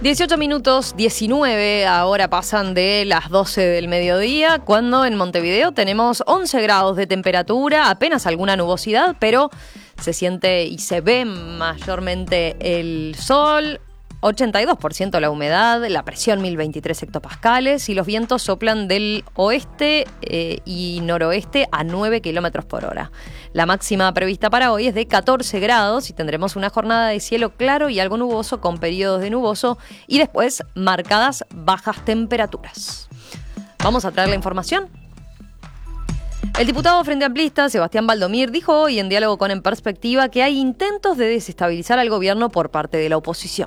18 minutos, 19, ahora pasan de las 12 del mediodía, cuando en Montevideo tenemos 11 grados de temperatura, apenas alguna nubosidad, pero se siente y se ve mayormente el sol, 82% la humedad, la presión 1023 hectopascales y los vientos soplan del oeste y noroeste a 9 kilómetros por hora. La máxima prevista para hoy es de 14 grados y tendremos una jornada de cielo claro y algo nuboso con periodos de nuboso y después marcadas bajas temperaturas. Vamos a traer la información. El diputado Frente Amplista, Sebastián Valdomir, dijo hoy en Diálogo con En Perspectiva que hay intentos de desestabilizar al gobierno por parte de la oposición.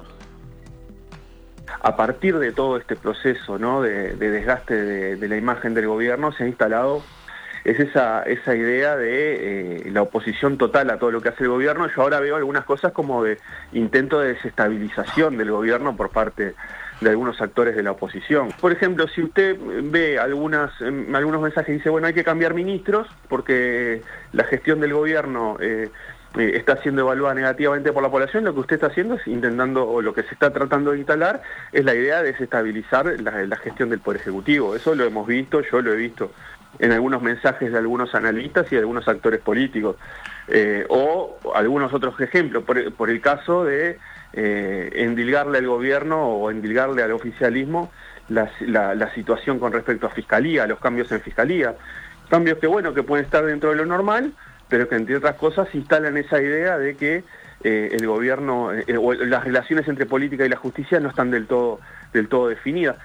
A partir de todo este proceso, ¿no?, de desgaste de la imagen del gobierno, se ha instalado esa idea de la oposición total a todo lo que hace el gobierno. Yo ahora veo algunas cosas como de intento de desestabilización del gobierno por parte de algunos actores de la oposición. Por ejemplo, si usted ve algunos mensajes y dice, bueno, hay que cambiar ministros porque la gestión del gobierno está siendo evaluada negativamente por la población, lo que usted está haciendo es intentando, o lo que se está tratando de instalar, es la idea de desestabilizar la gestión del Poder Ejecutivo. Eso lo hemos visto, yo lo he visto en algunos mensajes de algunos analistas y de algunos actores políticos. O algunos otros ejemplos, por el caso de endilgarle al gobierno o endilgarle al oficialismo la situación con respecto a Fiscalía, los cambios en Fiscalía. Cambios que, bueno, que pueden estar dentro de lo normal, pero que entre otras cosas instalan esa idea de que el gobierno o las relaciones entre política y la justicia no están del todo definidas.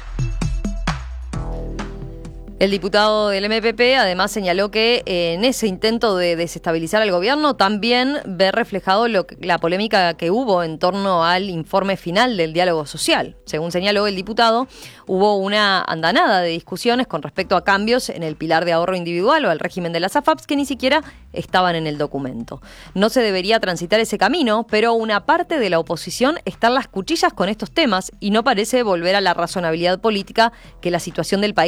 El diputado del MPP además señaló que en ese intento de desestabilizar al gobierno también ve reflejado la polémica que hubo en torno al informe final del diálogo social. Según señaló el diputado, hubo una andanada de discusiones con respecto a cambios en el pilar de ahorro individual o al régimen de las AFAPs que ni siquiera estaban en el documento. No se debería transitar ese camino, pero una parte de la oposición está en las cuchillas con estos temas y no parece volver a la razonabilidad política que la situación del país